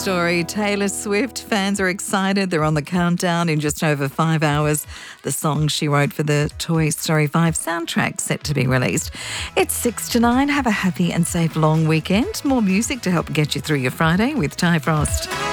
Story. Taylor Swift fans are excited. They're on the countdown in just over 5 hours. The song she wrote for the Toy Story 5 soundtrack set to be released. It's 6 to 9. Have a happy and safe long weekend. More music to help get you through your Friday with Ty Frost.